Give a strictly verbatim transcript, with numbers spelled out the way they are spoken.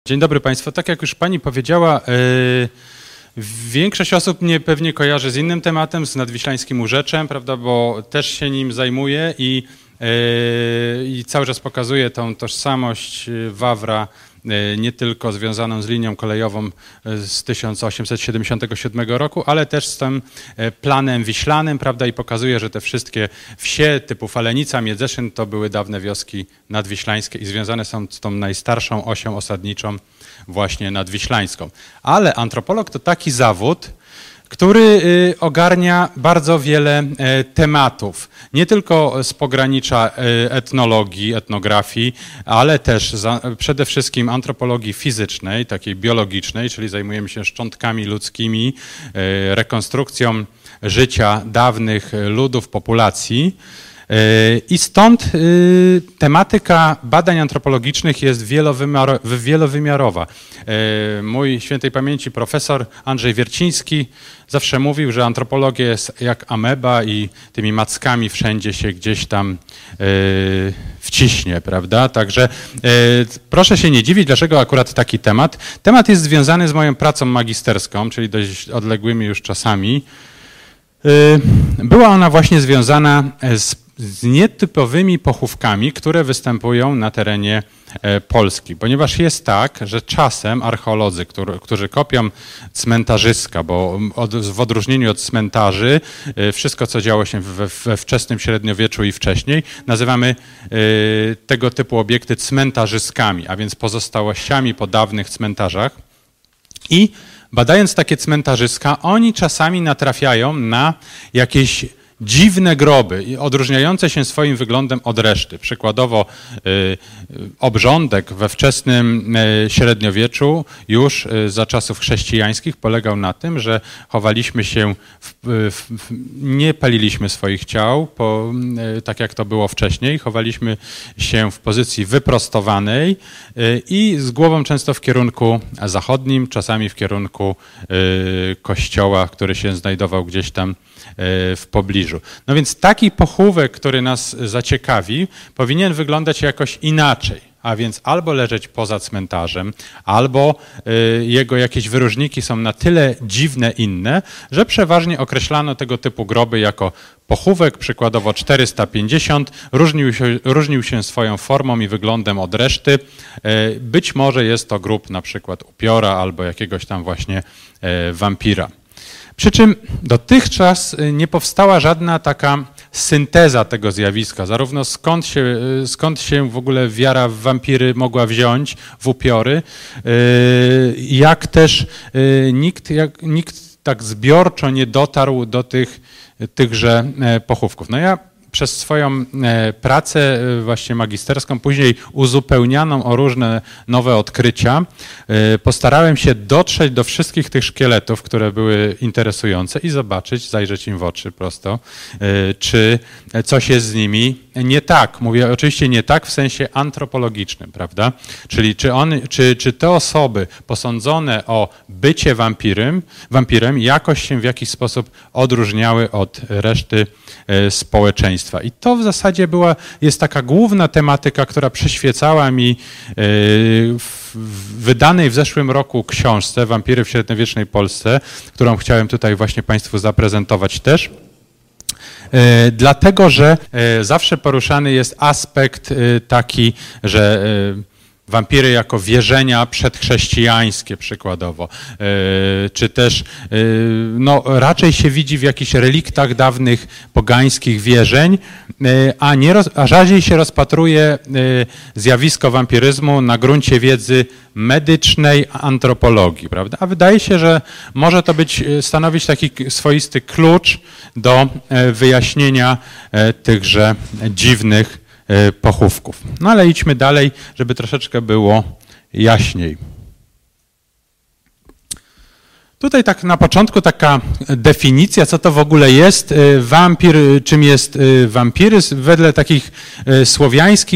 Dzień dobry Państwu. Tak jak już Pani powiedziała, yy, większość osób mnie pewnie kojarzy z innym tematem, z Nadwiślańskim Urzeczem, prawda, bo też się nim zajmuję i, yy, i cały czas pokazuję tą tożsamość Wawra, nie tylko związaną z linią kolejową z tysiąc osiemset siedemdziesiątego siódmego roku, ale też z tym planem wiślanym, prawda, i pokazuje, że te wszystkie wsie typu Falenica, Miedzeszyn to były dawne wioski nadwiślańskie i związane są z tą najstarszą osią osadniczą właśnie nadwiślańską. Ale antropolog to taki zawód, który ogarnia bardzo wiele tematów, nie tylko z pogranicza etnologii, etnografii, ale też za, przede wszystkim antropologii fizycznej, takiej biologicznej, czyli zajmujemy się szczątkami ludzkimi, rekonstrukcją życia dawnych ludów, populacji. I stąd tematyka badań antropologicznych jest wielowymiarowa. Mój świętej pamięci profesor Andrzej Wierciński zawsze mówił, że antropologia jest jak ameba i tymi mackami wszędzie się gdzieś tam wciśnie, prawda? Także proszę się nie dziwić, dlaczego akurat taki temat. Temat jest związany z moją pracą magisterską, czyli dość odległymi już czasami. Była ona właśnie związana z z nietypowymi pochówkami, które występują na terenie Polski. Ponieważ jest tak, że czasem archeolodzy, którzy, którzy kopią cmentarzyska, bo od, w odróżnieniu od cmentarzy wszystko, co działo się we, we wczesnym średniowieczu i wcześniej, nazywamy y, tego typu obiekty cmentarzyskami, a więc pozostałościami po dawnych cmentarzach. I badając takie cmentarzyska, oni czasami natrafiają na jakieś dziwne groby, odróżniające się swoim wyglądem od reszty. Przykładowo y, obrządek we wczesnym y, średniowieczu już y, za czasów chrześcijańskich polegał na tym, że chowaliśmy się, w, w, w, nie paliliśmy swoich ciał, po, y, tak jak to było wcześniej, chowaliśmy się w pozycji wyprostowanej y, i z głową często w kierunku zachodnim, czasami w kierunku y, kościoła, który się znajdował gdzieś tam w pobliżu. No więc taki pochówek, który nas zaciekawi, powinien wyglądać jakoś inaczej, a więc albo leżeć poza cmentarzem, albo jego jakieś wyróżniki są na tyle dziwne inne, że przeważnie określano tego typu groby jako pochówek, przykładowo czterysta pięćdziesiąt, różnił się, różnił się swoją formą i wyglądem od reszty. Być może jest to grób na przykład upiora albo jakiegoś tam właśnie wampira. Przy czym dotychczas nie powstała żadna taka synteza tego zjawiska, zarówno skąd się, skąd się w ogóle wiara w wampiry mogła wziąć, w upiory, jak też nikt, jak, nikt tak zbiorczo nie dotarł do tych, tychże pochówków. No ja przez swoją pracę właśnie magisterską, później uzupełnianą o różne nowe odkrycia, postarałem się dotrzeć do wszystkich tych szkieletów, które były interesujące i zobaczyć, zajrzeć im w oczy prosto, czy coś jest z nimi nie tak. Mówię oczywiście nie tak w sensie antropologicznym, prawda? Czyli czy, on, czy, czy te osoby posądzone o bycie wampirem, wampirem jakoś się w jakiś sposób odróżniały od reszty społeczeństwa. I to w zasadzie była, jest taka główna tematyka, która przyświecała mi w wydanej w zeszłym roku książce Wampiry w średniowiecznej Polsce, którą chciałem tutaj właśnie Państwu zaprezentować też. Dlatego, że zawsze poruszany jest aspekt taki, że wampiry jako wierzenia przedchrześcijańskie przykładowo, czy też no, raczej się widzi w jakichś reliktach dawnych pogańskich wierzeń, a, nie roz, a rzadziej się rozpatruje zjawisko wampiryzmu na gruncie wiedzy medycznej antropologii, prawda? A wydaje się, że może to być, stanowić taki swoisty klucz do wyjaśnienia tychże dziwnych pochówków. No ale idźmy dalej, żeby troszeczkę było jaśniej. Tutaj tak na początku taka definicja, co to w ogóle jest wampir, czym jest wampiryzm wedle takich słowiańskich